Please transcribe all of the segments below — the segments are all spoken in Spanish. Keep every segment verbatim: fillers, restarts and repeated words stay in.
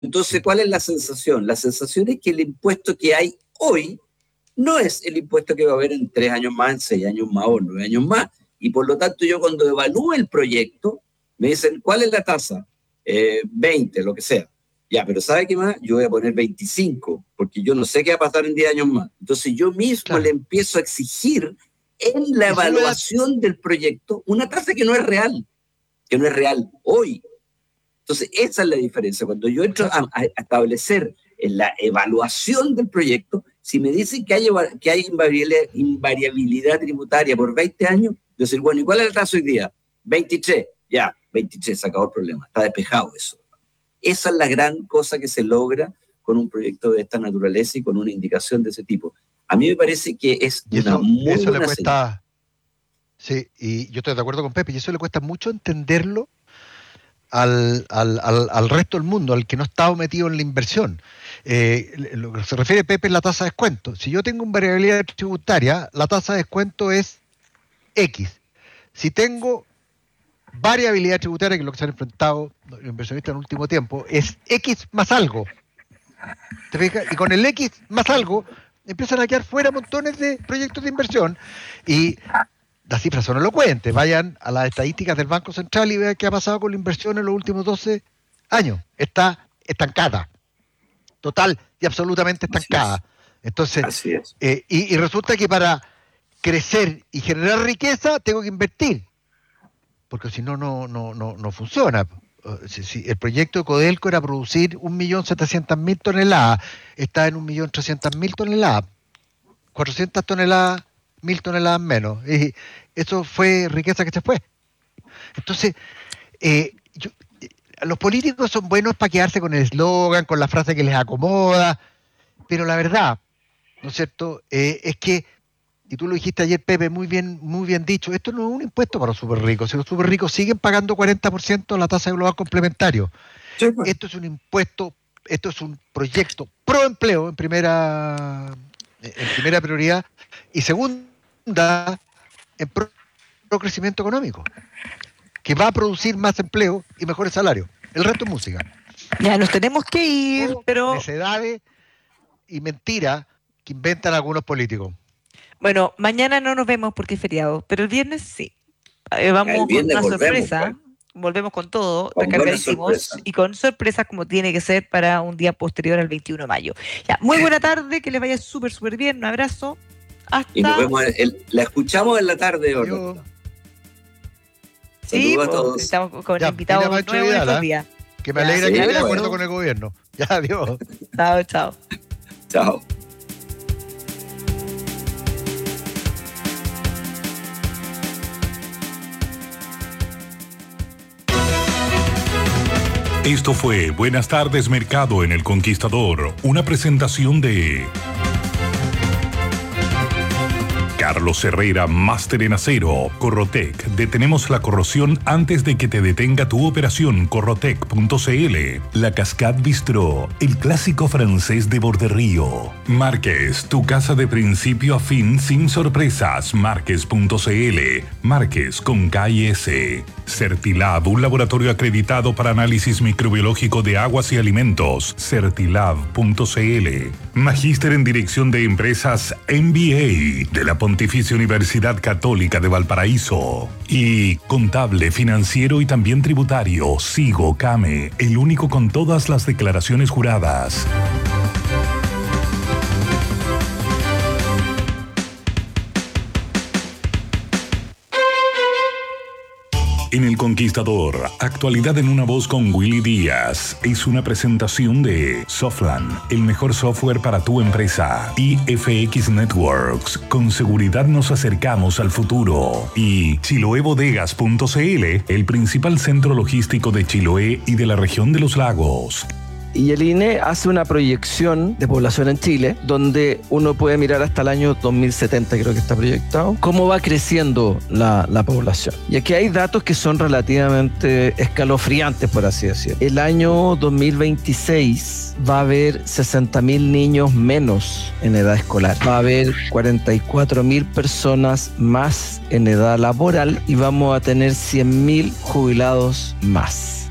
Entonces, ¿cuál es la sensación? La sensación es que el impuesto que hay hoy no es el impuesto que va a haber en tres años más, en seis años más o en nueve años más. Y por lo tanto, yo cuando evalúo el proyecto, me dicen, ¿cuál es la tasa? Eh, veinte, lo que sea. Ya, pero ¿sabe qué más? Yo voy a poner veinticinco, porque yo no sé qué va a pasar en diez años más. Entonces yo mismo claro. le empiezo a exigir en la evaluación del proyecto una tasa que no es real, que no es real hoy. Entonces esa es la diferencia. Cuando yo entro a, a establecer en la evaluación del proyecto, si me dicen que hay, que hay invariabilidad, invariabilidad tributaria por veinte años, yo decir, bueno, ¿y cuál es la tasa hoy día? veintitrés, ya, veintitrés, se acabó el problema, está despejado eso. Esa es la gran cosa que se logra con un proyecto de esta naturaleza y con una indicación de ese tipo. A mí me parece que es y eso, una muy eso buena le cuesta, sí, y yo estoy de acuerdo con Pepe, y eso le cuesta mucho entenderlo al, al, al, al resto del mundo, al que no está metido en la inversión. Eh, lo que se refiere Pepe es la tasa de descuento. Si yo tengo una variabilidad tributaria, la tasa de descuento es X. Si tengo variabilidad tributaria, que es lo que se han enfrentado los inversionistas en el último tiempo, es X más algo. ¿Te fijas? Y con el X más algo empiezan a quedar fuera montones de proyectos de inversión y las cifras son elocuentes. Vayan a las estadísticas del Banco Central y vean qué ha pasado con la inversión en los últimos doce años. Está estancada. Total y absolutamente estancada. Entonces, Así es. Eh, y, y resulta que para crecer y generar riqueza tengo que invertir. Porque si no, no, no, no, no funciona. Si, si el proyecto de Codelco era producir un millón setecientas mil toneladas, está en un millón trescientas mil toneladas, cuatrocientas toneladas, mil toneladas menos. Y eso fue riqueza que se fue. Entonces, eh, yo, eh, los políticos son buenos para quedarse con el eslogan, con la frase que les acomoda, pero la verdad, ¿no es cierto?, eh, es que, y tú lo dijiste ayer, Pepe, muy bien, muy bien dicho, esto no es un impuesto para los súper ricos. Si los súper ricos siguen pagando cuarenta por ciento la tasa de global complementario. Sí, pues. Esto es un impuesto, esto es un proyecto pro empleo en primera, en primera prioridad, y segunda, en pro, pro crecimiento económico, que va a producir más empleo y mejores salarios. El resto es música. Ya nos tenemos que ir, oh, pero... necedades y mentiras que inventan algunos políticos. Bueno, mañana no nos vemos porque es feriado, pero el viernes sí. Eh, vamos viernes con una volvemos, sorpresa. Pues. Volvemos con todo, con recargadísimos y con sorpresas como tiene que ser para un día posterior al veintiuno de mayo. Ya, muy buena tarde, que les vaya súper, súper bien. Un abrazo. Hasta... Y nos vemos, el, la escuchamos en la tarde. Yo... Sí, a todos. Estamos con ya, invitados nuevos en estos días. Que me alegra ya, que esté de acuerdo con el gobierno. Ya, adiós. Chao, chao. Chao. Esto fue Buenas tardes Mercado en El Conquistador, una presentación de Carlos Herrera, máster en acero. Corrotec, detenemos la corrosión antes de que te detenga tu operación. Corrotec punto c l. La Cascade Bistró, el clásico francés de Borderío. Márquez, tu casa de principio a fin sin sorpresas. Márquez punto c l. Márquez con K y S. Certilab, un laboratorio acreditado para análisis microbiológico de aguas y alimentos. Certilab punto c l. Magíster en Dirección de Empresas M B A de la Pontificia Universidad Católica de Valparaíso. Y contable, financiero y también tributario. Sigo Came, el único con todas las declaraciones juradas. En El Conquistador, actualidad en una voz con Willy Díaz. Es una presentación de Softland, el mejor software para tu empresa. I F X Networks, con seguridad nos acercamos al futuro. Y Chiloé Bodegas punto c l, el principal centro logístico de Chiloé y de la región de los lagos. Y el I N E hace una proyección de población en Chile, donde uno puede mirar hasta el año dos mil setenta, creo que está proyectado, cómo va creciendo la, la población. Y aquí hay datos que son relativamente escalofriantes, por así decirlo. El año dos mil veintiséis va a haber sesenta mil niños menos en edad escolar. Va a haber cuarenta y cuatro mil personas más en edad laboral y vamos a tener cien mil jubilados más.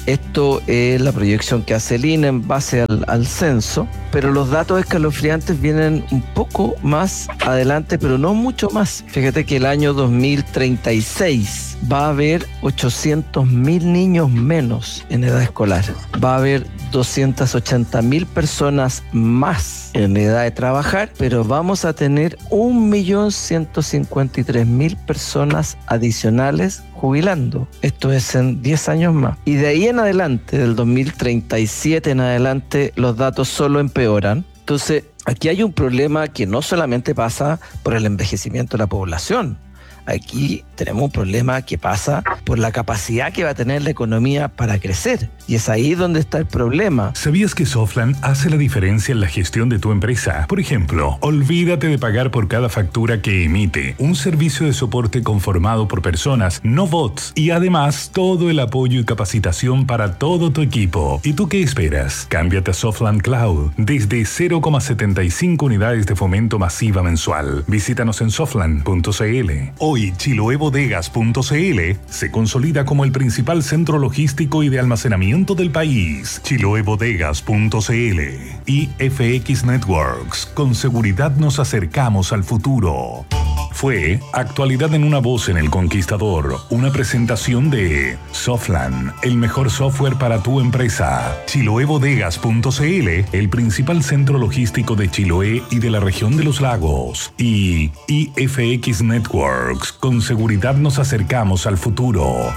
Esto es la proyección que hace el I N E en base al, al censo, pero los datos escalofriantes vienen un poco más adelante, pero no mucho más. Fíjate que el año dos mil treinta y seis va a haber ochocientos mil niños menos en edad escolar. Va a haber doscientas ochenta mil personas más en edad de trabajar, pero vamos a tener un millón ciento cincuenta y tres mil personas adicionales jubilando. Esto es en diez años más. Y de ahí en adelante, del dos mil treinta y siete en adelante, los datos solo empeoran. Entonces, aquí hay un problema que no solamente pasa por el envejecimiento de la población. Aquí tenemos un problema que pasa por la capacidad que va a tener la economía para crecer. Y es ahí donde está el problema. ¿Sabías que Softland hace la diferencia en la gestión de tu empresa? Por ejemplo, olvídate de pagar por cada factura que emite. Un servicio de soporte conformado por personas, no bots. Y además, todo el apoyo y capacitación para todo tu equipo. ¿Y tú qué esperas? Cámbiate a Softland Cloud desde cero coma setenta y cinco unidades de fomento masiva mensual. Visítanos en softland punto c l. Hoy, Chiloé Bodegas punto c l se consolida como el principal centro logístico y de almacenamiento del país. Chiloé Bodegas punto c l y F X Networks. Con seguridad nos acercamos al futuro. Fue Actualidad en una voz en El Conquistador, una presentación de Softland, el mejor software para tu empresa. Chiloé Bodegas punto c l, el principal centro logístico de Chiloé y de la región de los lagos. Y I F X Networks, con seguridad nos acercamos al futuro.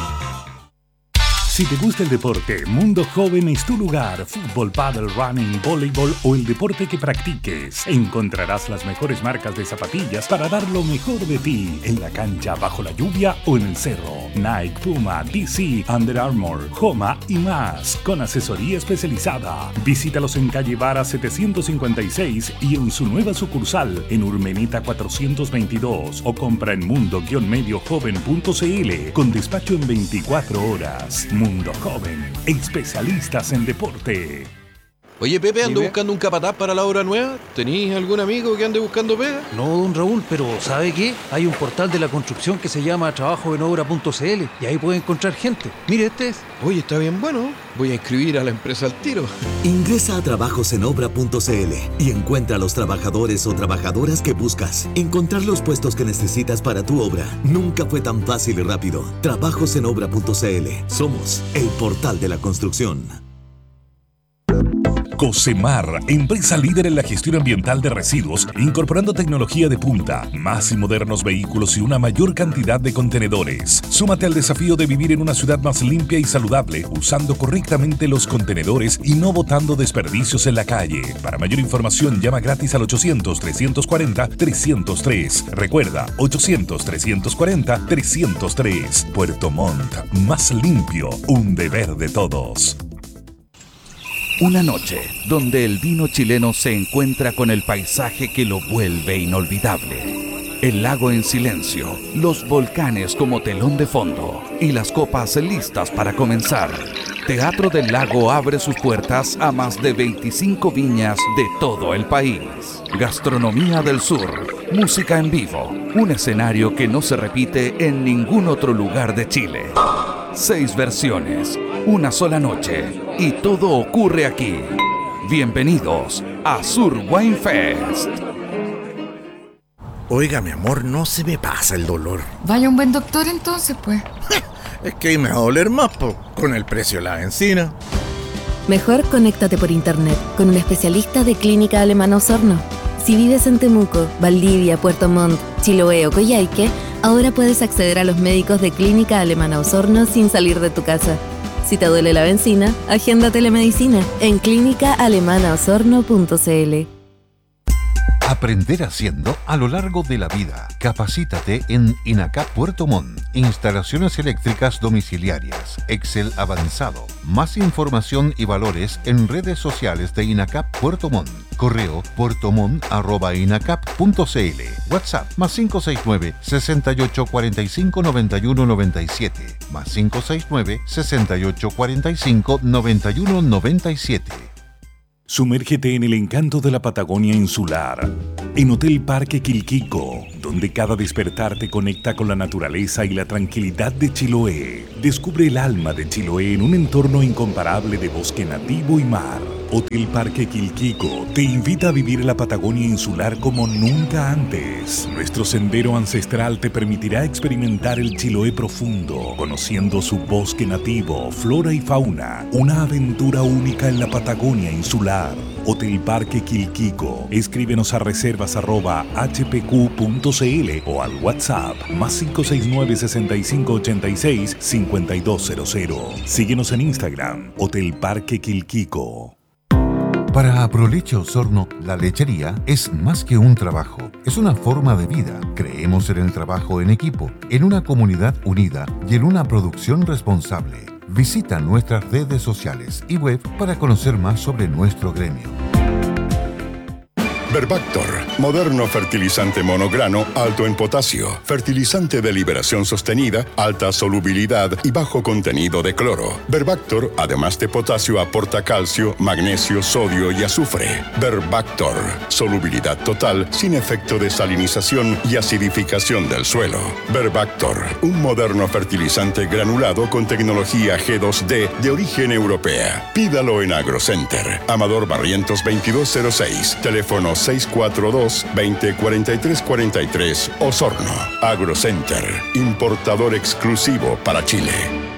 Si te gusta el deporte, Mundo Joven es tu lugar. Fútbol, pádel, running, voleibol o el deporte que practiques. Encontrarás las mejores marcas de zapatillas para dar lo mejor de ti. En la cancha, bajo la lluvia o en el cerro. Nike, Puma, D C, Under Armour, Homa y más. Con asesoría especializada. Visítalos en calle Vara setecientos cincuenta y seis y en su nueva sucursal en Urmeneta cuatrocientos veintidós. O compra en mundo medio joven punto c l con despacho en veinticuatro horas. Mundo Joven, especialistas en deporte. Oye, Pepe, ando buscando un capataz para la obra nueva. ¿Tenís algún amigo que ande buscando pega? No, don Raúl, pero ¿sabe qué? Hay un portal de la construcción que se llama trabajo en obra punto c l y ahí puede encontrar gente. Mire, este es. Oye, está bien bueno. Voy a inscribir a la empresa al tiro. Ingresa a trabajos en obra punto c l y encuentra a los trabajadores o trabajadoras que buscas. Encontrar los puestos que necesitas para tu obra nunca fue tan fácil y rápido. trabajos en obra punto c l. Somos el portal de la construcción. Cocemar, empresa líder en la gestión ambiental de residuos, incorporando tecnología de punta, más y modernos vehículos y una mayor cantidad de contenedores. Súmate al desafío de vivir en una ciudad más limpia y saludable, usando correctamente los contenedores y no botando desperdicios en la calle. Para mayor información, llama gratis al ochocientos, trescientos cuarenta, trescientos tres. Recuerda, ochocientos, trescientos cuarenta, trescientos tres. Puerto Montt, más limpio, un deber de todos. Una noche donde el vino chileno se encuentra con el paisaje que lo vuelve inolvidable. El lago en silencio, los volcanes como telón de fondo y las copas listas para comenzar. Teatro del Lago abre sus puertas a más de veinticinco viñas de todo el país. Gastronomía del Sur, música en vivo, un escenario que no se repite en ningún otro lugar de Chile. Seis versiones, una sola noche y todo ocurre aquí. Bienvenidos a Sur Wine Fest. Oiga, mi amor, no se me pasa el dolor. Vaya un buen doctor entonces, pues. Es que me va a doler más, po, con el precio de la benzina. Mejor conéctate por internet con un especialista de Clínica Alemana Osorno. Si vives en Temuco, Valdivia, Puerto Montt, Chiloé o Coyhaique, ahora puedes acceder a los médicos de Clínica Alemana Osorno sin salir de tu casa. Si te duele la benzina, agenda telemedicina en clínica alemana osorno punto c l. Aprender haciendo a lo largo de la vida. Capacítate en INACAP Puerto Montt. Instalaciones eléctricas domiciliarias. Excel avanzado. Más información y valores en redes sociales de INACAP Puerto Montt. Correo puertomont arroba inacap punto c l. WhatsApp más cinco seis nueve, seis ocho cuatro cinco, nueve uno nueve siete. Más cinco seis nueve, seis ocho cuatro cinco, nueve uno nueve siete. Sumérgete en el encanto de la Patagonia insular. En Hotel Parque Quilquico, donde cada despertar te conecta con la naturaleza y la tranquilidad de Chiloé. Descubre el alma de Chiloé en un entorno incomparable de bosque nativo y mar. Hotel Parque Quilquico te invita a vivir la Patagonia insular como nunca antes. Nuestro sendero ancestral te permitirá experimentar el Chiloé profundo, conociendo su bosque nativo, flora y fauna. Una aventura única en la Patagonia insular. Hotel Parque Quilquico. Escríbenos a reservas arroba h p q punto c l o al WhatsApp más cinco seis nueve, sesenta y cinco ochenta y seis, cincuenta y dos cero cero. Síguenos en Instagram, Hotel Parque Quilquico. Para Aproleche Osorno, la lechería es más que un trabajo, es una forma de vida. Creemos en el trabajo en equipo, en una comunidad unida y en una producción responsable. Visita nuestras redes sociales y web para conocer más sobre nuestro gremio. Verbactor, moderno fertilizante monograno alto en potasio, fertilizante de liberación sostenida, alta solubilidad y bajo contenido de cloro. Verbactor, además de potasio, aporta calcio, magnesio, sodio y azufre. Verbactor, solubilidad total, sin efecto de salinización y acidificación del suelo. Verbactor, un moderno fertilizante granulado con tecnología G dos D de origen europea. Pídalo en AgroCenter. Amador Barrientos veintidós cero seis, teléfono seis cuatro dos, veinte, cuarenta y tres cuarenta y tres, Osorno. AgroCenter, importador exclusivo para Chile.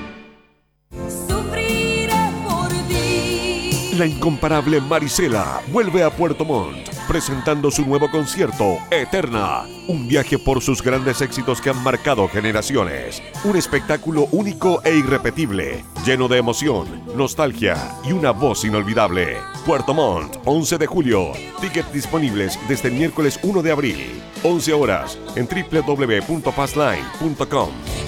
La incomparable Marisela vuelve a Puerto Montt, presentando su nuevo concierto, Eterna. Un viaje por sus grandes éxitos que han marcado generaciones. Un espectáculo único e irrepetible, lleno de emoción, nostalgia y una voz inolvidable. Puerto Montt, once de julio. Tickets disponibles desde el miércoles uno de abril. once horas en doble u doble u doble u punto fastline punto com.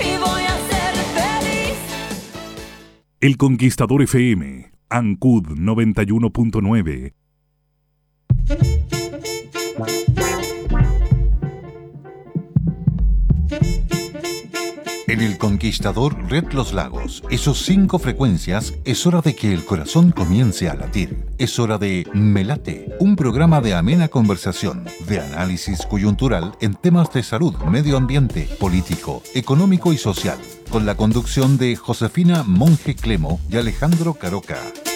El Conquistador F M, Ancud noventa y uno punto nueve. En El Conquistador Red Los Lagos, esos cinco frecuencias, es hora de que el corazón comience a latir. Es hora de Me Late, un programa de amena conversación, de análisis coyuntural en temas de salud, medio ambiente, político, económico y social, con la conducción de Josefina Monge Clemo y Alejandro Caroca.